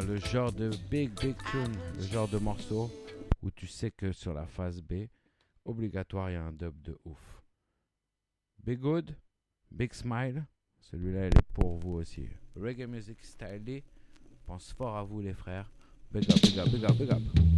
le genre de big tune, le genre de morceau où tu sais que sur la phase B, obligatoire, il y a un dub de ouf. Be Good, Big Smile, celui-là, il est pour vous aussi. Reggae Music Style, pense fort à vous les frères. Big up, big up, big up, big up.